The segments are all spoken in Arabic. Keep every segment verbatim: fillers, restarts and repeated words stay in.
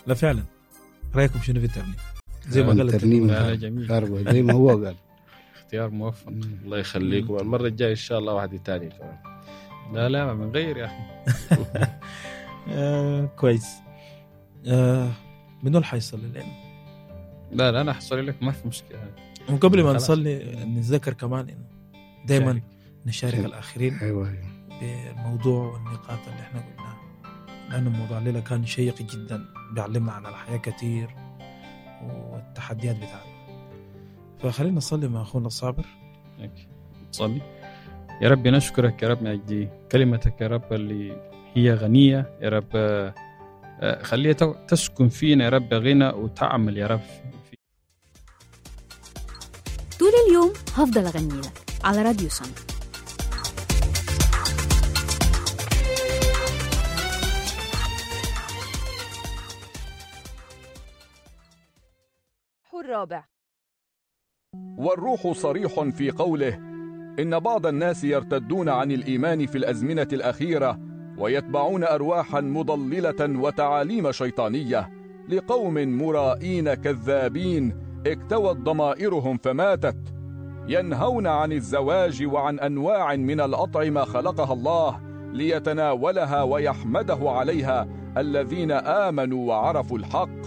لا فعلا. رايكم شنو في الترنيم؟ زي ما قال الترنيم لا جميل زي ما هو قال. اختيار موفق. الله يخليكم. المرة الجاية إن شاء الله واحد تاني كمان. لا لا من غير يا أخي. آه كويس. آه منو اللي حيصلي لنا؟ لا لا أنا حصلي لك ما في مشكلة. وقبل ما نصلي نتذكر كمان إنه دائما نشارك شارك. الآخرين أيوة. بالموضوع والنقاط اللي احنا قلناها، لأن الموضوع الليلة كان شيق جدا، بيعلمنا عن الحياة كتير والتحديات بتاعتنا. فخلينا نصلي مع أخونا الصابر. نصلي. يا رب نشكرك يا رب من أجل كلمتك يا رب اللي هي غنية يا رب، خليها تسكن فينا يا رب غنى وتعمل يا رب. طول اليوم هفضل أغني لك على راديو سما. الرابع. والروح صريح في قوله إن بعض الناس يرتدون عن الإيمان في الأزمنة الأخيرة ويتبعون أرواحا مضللة وتعاليم شيطانية لقوم مرائين كذابين اكتوت ضمائرهم فماتت، ينهون عن الزواج وعن أنواع من الأطعمة خلقها الله ليتناولها ويحمده عليها الذين آمنوا وعرفوا الحق.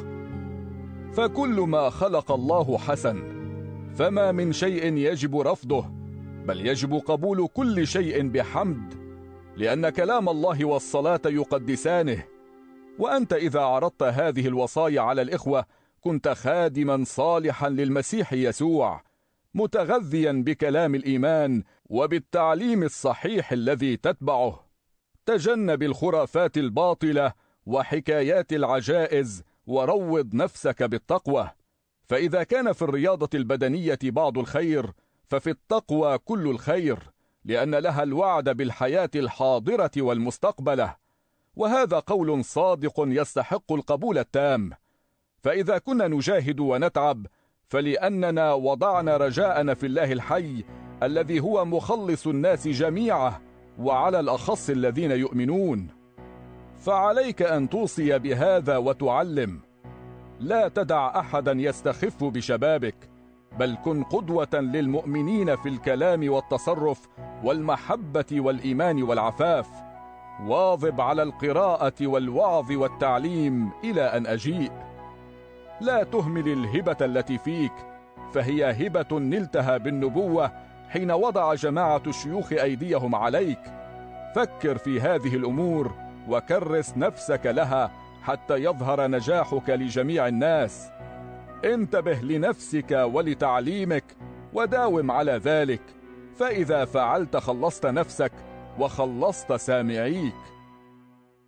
فكل ما خلق الله حسن، فما من شيء يجب رفضه، بل يجب قبول كل شيء بحمد، لأن كلام الله والصلاة يقدسانه. وأنت إذا عرضت هذه الوصايا على الإخوة كنت خادما صالحا للمسيح يسوع، متغذيا بكلام الإيمان وبالتعليم الصحيح الذي تتبعه. تجنب الخرافات الباطلة وحكايات العجائز، وروض نفسك بالتقوى. فإذا كان في الرياضة البدنية بعض الخير، ففي التقوى كل الخير، لأن لها الوعد بالحياة الحاضرة والمستقبلة، وهذا قول صادق يستحق القبول التام. فإذا كنا نجاهد ونتعب فلأننا وضعنا رجاءنا في الله الحي الذي هو مخلص الناس جميعا، وعلى الأخص الذين يؤمنون. فعليك أن توصي بهذا وتعلم. لا تدع أحدا يستخف بشبابك، بل كن قدوة للمؤمنين في الكلام والتصرف والمحبة والإيمان والعفاف. واظب على القراءة والوعظ والتعليم إلى أن أجيء. لا تهمل الهبة التي فيك، فهي هبة نلتها بالنبوة حين وضع جماعة الشيوخ أيديهم عليك. فكر في هذه الأمور وكرس نفسك لها حتى يظهر نجاحك لجميع الناس. انتبه لنفسك ولتعليمك وداوم على ذلك، فإذا فعلت خلصت نفسك وخلصت سامعيك.